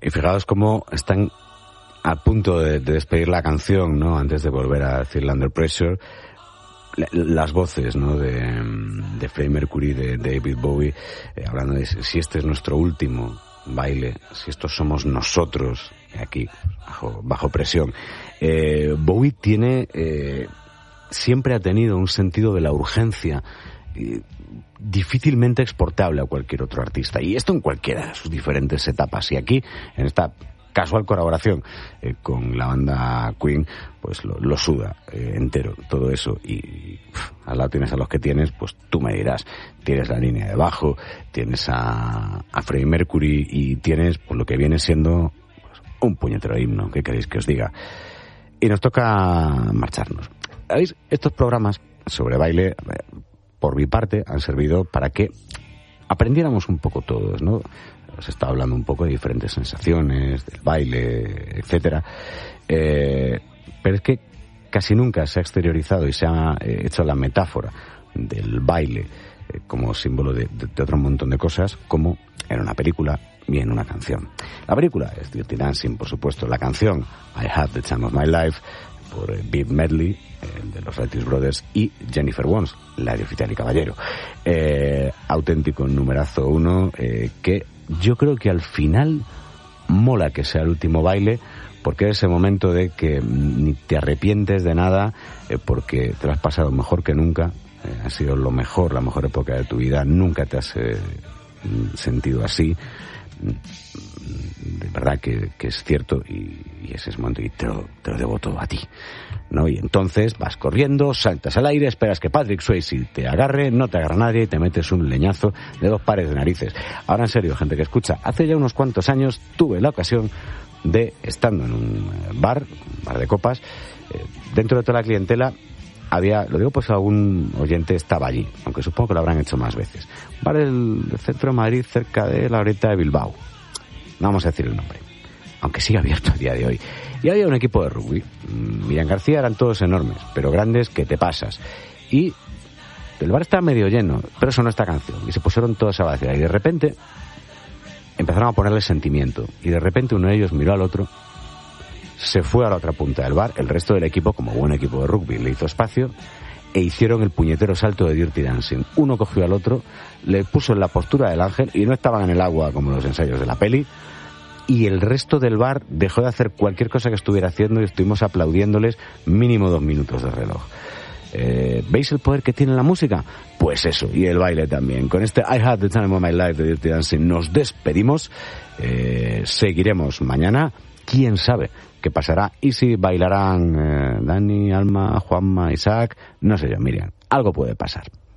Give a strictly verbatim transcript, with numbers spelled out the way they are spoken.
Y fijaos cómo están a punto de, de despedir la canción, ¿no? Antes de volver a decir Under Pressure. Las voces, ¿no? De, de Freddie Mercury, de David Bowie, eh, hablando de si este es nuestro último baile, si estos somos nosotros, aquí, bajo, bajo presión. Eh, Bowie tiene, eh, siempre ha tenido un sentido de la urgencia eh, difícilmente exportable a cualquier otro artista. Y esto en cualquiera de sus diferentes etapas. Y aquí, en esta casual colaboración eh, con la banda Queen, pues lo, lo suda eh, entero todo eso. Y, y uf, al lado tienes a los que tienes, pues tú me dirás, tienes la línea de bajo, tienes a, a Freddie Mercury y tienes pues lo que viene siendo pues, un puñetero himno, ¿qué queréis que os diga? Y nos toca marcharnos. ¿Veis? Estos programas sobre baile, eh, por mi parte, han servido para que aprendiéramos un poco todos, ¿no? Os he estado hablando un poco de diferentes sensaciones, del baile, etcétera. Eh, pero es que casi nunca se ha exteriorizado y se ha eh, hecho la metáfora del baile eh, como símbolo de, de, de otro montón de cosas, como en una película y en una canción. La película es Dirty Dancing, por supuesto. La canción, I Had the Time of My Life, por eh, Beat Medley, eh, de los Righteous Brothers, y Jennifer Warnes, la de Oficial y Caballero. Eh, auténtico numerazo uno, eh, que yo creo que al final mola que sea el último baile, porque es ese momento de que ni te arrepientes de nada, eh, porque te lo has pasado mejor que nunca, eh, ha sido lo mejor, la mejor época de tu vida, nunca te has eh, sentido así, de verdad que, que es cierto, y, y ese es el momento, y te lo, te lo debo todo a ti, ¿no? Y entonces vas corriendo, saltas al aire, esperas que Patrick Swayze te agarre, no te agarra nadie y te metes un leñazo de dos pares de narices. Ahora en serio, gente que escucha, hace ya unos cuantos años tuve la ocasión de, estando en un bar, un bar de copas, eh, dentro de toda la clientela había, lo digo pues algún oyente estaba allí, aunque supongo que lo habrán hecho más veces. Un bar del centro de Madrid, cerca de la orilla de Bilbao. No vamos a decir el nombre, aunque sigue abierto a día de hoy. Y había un equipo de rugby. Miriam García eran todos enormes, pero grandes que te pasas. Y el bar estaba medio lleno, pero sonó esta canción. Y se pusieron todos a vacilar. Y de repente empezaron a ponerle sentimiento. Y de repente uno de ellos miró al otro, se fue a la otra punta del bar. El resto del equipo, como buen equipo de rugby, le hizo espacio e hicieron el puñetero salto de Dirty Dancing. Uno cogió al otro, le puso en la postura del ángel y no estaban en el agua como los ensayos de la peli. Y el resto del bar dejó de hacer cualquier cosa que estuviera haciendo y estuvimos aplaudiéndoles mínimo dos minutos de reloj. Eh, ¿Veis el poder que tiene la música? Pues eso, y el baile también. Con este I Had the Time of My Life de Dirty Dancing nos despedimos. Eh, seguiremos mañana. ¿Quién sabe qué pasará? Y si bailarán eh, Dani, Alma, Juanma, Isaac, no sé yo, Miriam. Algo puede pasar.